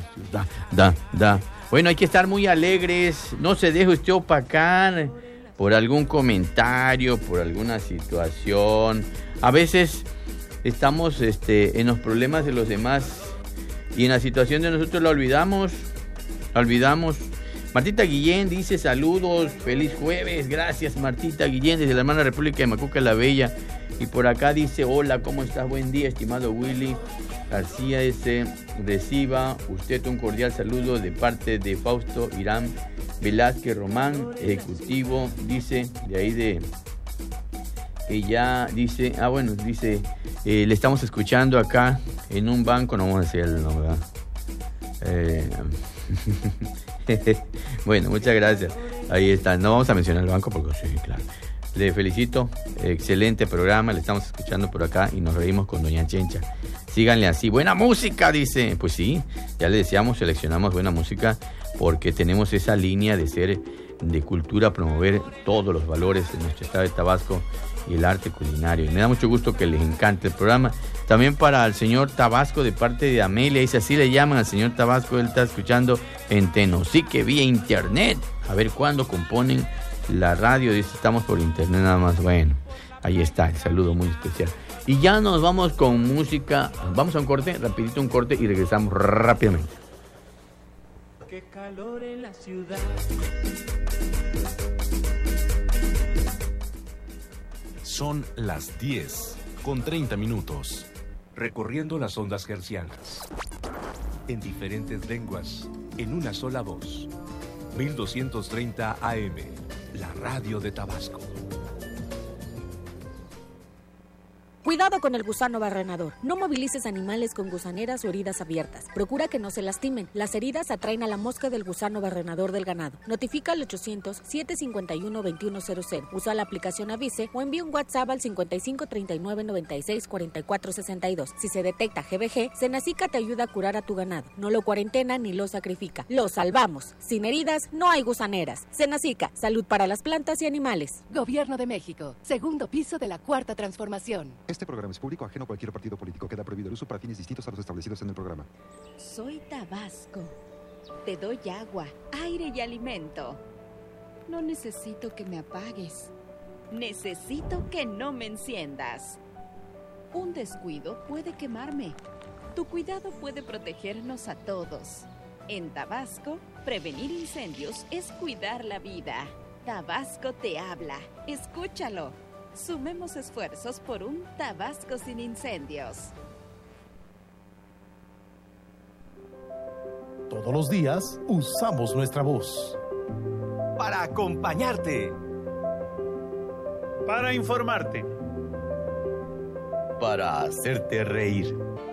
Da. Bueno, hay que estar muy alegres. No se deje usted opacar por algún comentario, por alguna situación. A veces estamos en los problemas de los demás y en la situación de nosotros la olvidamos. Martita Guillén dice saludos, feliz jueves, gracias Martita Guillén desde la hermana República de Macuca la Bella. Y por acá dice, hola, ¿cómo estás? Buen día, estimado Willy García reciba usted un cordial saludo de parte de Fausto Irán Velázquez Román, ejecutivo, dice, de ahí de ella, dice, dice, le estamos escuchando acá en un banco, no vamos a decir el nombre, ¿verdad? Bueno, muchas gracias. Ahí está, no vamos a mencionar el banco porque sí, claro. Le felicito, excelente programa, le estamos escuchando por acá y nos reímos con doña Chencha. Síganle así, buena música, dice. Pues sí, ya le decíamos, seleccionamos buena música porque tenemos esa línea de ser de cultura, promover todos los valores de nuestro estado de Tabasco y el arte culinario. Y me da mucho gusto que les encante el programa. También para el señor Tabasco de parte de Amelia, dice así le llaman al señor Tabasco, él está escuchando en Tenosique vía internet. A ver cuándo componen la radio, dice, estamos por internet nada más. Bueno, ahí está, el saludo muy especial. Y ya nos vamos con música. Vamos a un corte, rapidito un corte y regresamos rápidamente. Qué calor en la ciudad. Son las 10:30. Recorriendo las ondas hercianas. En diferentes lenguas, en una sola voz. 1230 AM, la radio de Tabasco. Cuidado con el gusano barrenador. No movilices animales con gusaneras o heridas abiertas. Procura que no se lastimen. Las heridas atraen a la mosca del gusano barrenador del ganado. Notifica al 800-751-2100. Usa la aplicación Avise o envía un WhatsApp al 55 39 96 44 62. Si se detecta GBG, Senacica te ayuda a curar a tu ganado. No lo cuarentena ni lo sacrifica. Lo salvamos. Sin heridas no hay gusaneras. Senacica, salud para las plantas y animales. Gobierno de México. Segundo piso de la Cuarta Transformación. Este programa es público, ajeno a cualquier partido político. Queda prohibido el uso para fines distintos a los establecidos en el programa. Soy Tabasco. Te doy agua, aire y alimento. No necesito que me apagues. Necesito que no me enciendas. Un descuido puede quemarme. Tu cuidado puede protegernos a todos. En Tabasco, prevenir incendios es cuidar la vida. Tabasco te habla. Escúchalo. Sumemos esfuerzos por un Tabasco sin incendios. Todos los días usamos nuestra voz. Para acompañarte. Para informarte. Para hacerte reír.